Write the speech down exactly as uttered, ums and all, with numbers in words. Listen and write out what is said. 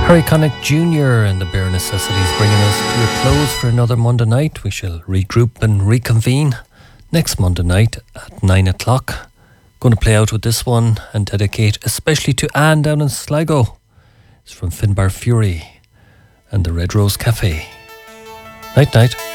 Harry Connick Junior and the Bare Necessities bringing us to a close for another Monday night. We shall regroup and reconvene next Monday night at nine o'clock. Going to play out with this one and dedicate especially to Anne down in Sligo. It's from Finbar Fury and the Red Rose Cafe. Night night.